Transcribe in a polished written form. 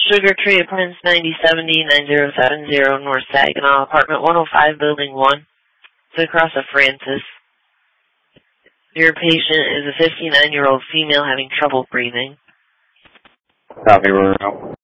Sugar Tree Apartments 9070-9070 North Saginaw, Apartment 105, Building 1. It's across of Francis. Your patient is a 59-year-old female having trouble breathing. Copy, Romeo.